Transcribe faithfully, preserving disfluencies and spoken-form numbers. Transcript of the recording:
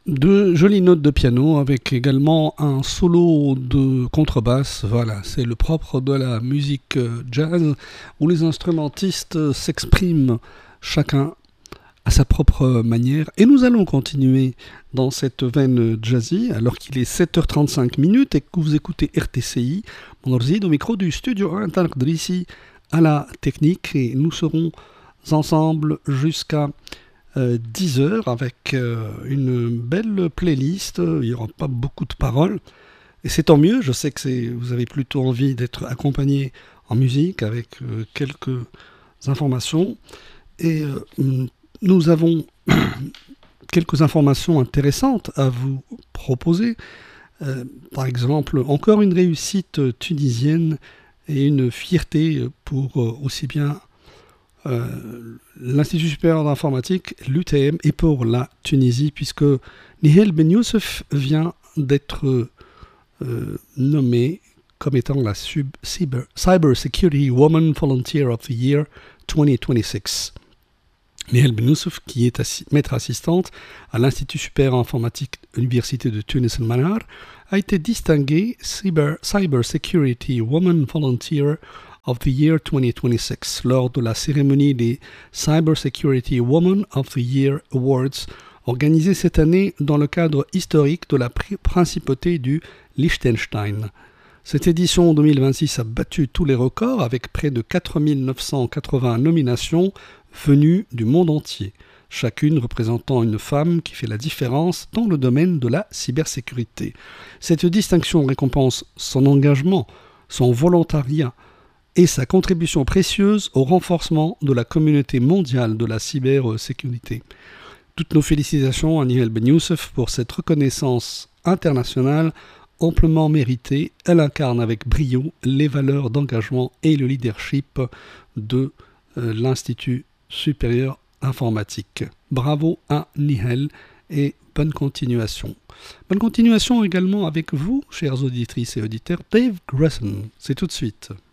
De jolies notes de piano avec également un solo de contrebasse. Voilà, c'est le propre de la musique jazz où les instrumentistes s'expriment chacun à sa propre manière. Et nous allons continuer dans cette veine jazzy alors qu'il est sept heures trente-cinq minutes et que vous écoutez R T C I. Mon au micro du studio Interdrici à la technique et nous serons ensemble jusqu'à Euh, dix heures avec euh, une belle playlist. Il n'y aura pas beaucoup de paroles et c'est tant mieux. Je sais que c'est, vous avez plutôt envie d'être accompagné en musique avec euh, quelques informations et euh, nous avons quelques informations intéressantes à vous proposer. Euh, par exemple, encore une réussite tunisienne et une fierté pour euh, aussi bien Euh, l'Institut supérieur d'informatique, l'U T M, et pour la Tunisie, puisque Nihel Ben Youssef vient d'être euh, nommée comme étant la sub- cyber, Cyber Security Woman Volunteer of the Year vingt vingt-six. Nihel Ben Youssef, qui est assi- maître assistante à l'Institut supérieur informatique Université de Tunis El Manar, a été distinguée Cyber, Cyber Security Woman Volunteer of the Year vingt vingt-six lors de la cérémonie des Cyber Security Woman of the Year Awards organisée cette année dans le cadre historique de la principauté du Liechtenstein. Cette édition deux mille vingt-six a battu tous les records avec près de quatre mille neuf cent quatre-vingts nominations venues du monde entier, chacune représentant une femme qui fait la différence dans le domaine de la cybersécurité. Cette distinction récompense son engagement, son volontariat et sa contribution précieuse au renforcement de la communauté mondiale de la cybersécurité. Toutes nos félicitations à Nihel Ben Youssef pour cette reconnaissance internationale amplement méritée. Elle incarne avec brio les valeurs d'engagement et le leadership de euh, l'Institut supérieur informatique. Bravo à Nihel et bonne continuation. Bonne continuation également avec vous, chères auditrices et auditeurs. Dave Grayson, c'est tout de suite.